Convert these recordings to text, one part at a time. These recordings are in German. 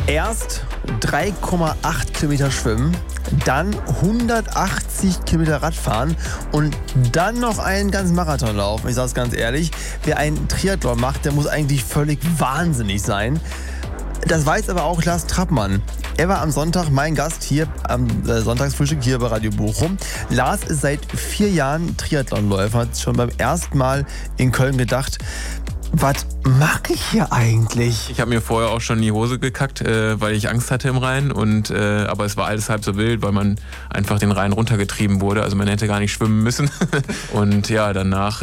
Erst 3,8 Kilometer schwimmen, dann 180 Kilometer Radfahren und dann noch einen ganzen Marathon laufen. Ich sage es ganz ehrlich, wer einen Triathlon macht, der muss eigentlich völlig wahnsinnig sein. Das weiß aber auch Lars Trappmann. Er war am Sonntag mein Gast hier am Sonntagsfrühstück hier bei Radio Bochum. Lars ist seit 4 Jahren Triathlonläufer, hat schon beim ersten Mal in Köln gedacht, was mache ich hier eigentlich? Ich habe mir vorher auch schon in die Hose gekackt, weil ich Angst hatte im Rhein. Aber es war alles halb so wild, weil man einfach den Rhein runtergetrieben wurde. Also man hätte gar nicht schwimmen müssen. Und ja, danach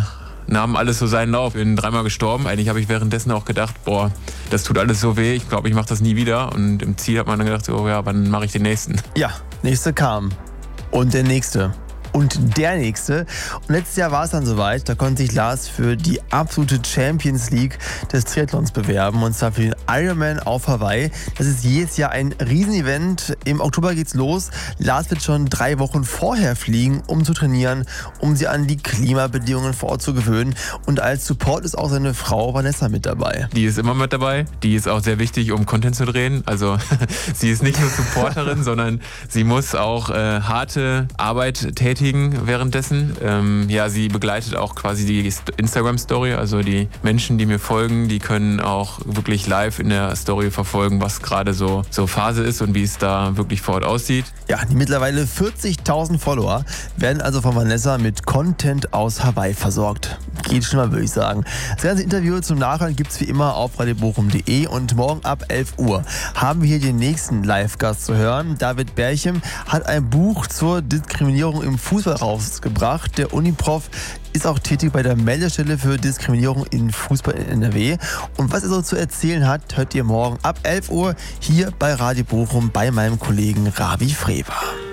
nahm alles so seinen Lauf. Ich bin 3-mal gestorben. Eigentlich habe ich währenddessen auch gedacht, boah, das tut alles so weh. Ich glaube, ich mache das nie wieder. Und im Ziel hat man dann gedacht, oh ja, wann mache ich den nächsten? Ja, nächste kam. Und der nächste. Und der nächste. Und letztes Jahr war es dann soweit, da konnte sich Lars für die absolute Champions League des Triathlons bewerben, und zwar für den Ironman auf Hawaii. Das ist jedes Jahr ein Riesenevent. Im Oktober geht's los. Lars wird schon 3 Wochen vorher fliegen, um zu trainieren, um sie an die Klimabedingungen vor Ort zu gewöhnen. Und als Support ist auch seine Frau Vanessa mit dabei. Die ist immer mit dabei. Die ist auch sehr wichtig, um Content zu drehen. Also sie ist nicht nur Supporterin, sondern sie muss auch harte Arbeit tätigen währenddessen. Sie begleitet auch quasi die Instagram-Story, also die Menschen, die mir folgen, die können auch wirklich live in der Story verfolgen, was gerade so Phase ist und wie es da wirklich vor Ort aussieht. Ja, die mittlerweile 40.000 Follower werden also von Vanessa mit Content aus Hawaii versorgt. Geht schon mal, würde ich sagen. Das ganze Interview zum Nachhören gibt es wie immer auf radiobochum.de, und morgen ab 11 Uhr haben wir hier den nächsten Live-Gast zu hören. David Berchem hat ein Buch zur Diskriminierung im Fußball rausgebracht. Der Uniprof ist auch tätig bei der Meldestelle für Diskriminierung in Fußball in NRW. Und was er so zu erzählen hat, hört ihr morgen ab 11 Uhr hier bei Radio Bochum bei meinem Kollegen Ravi Frewer.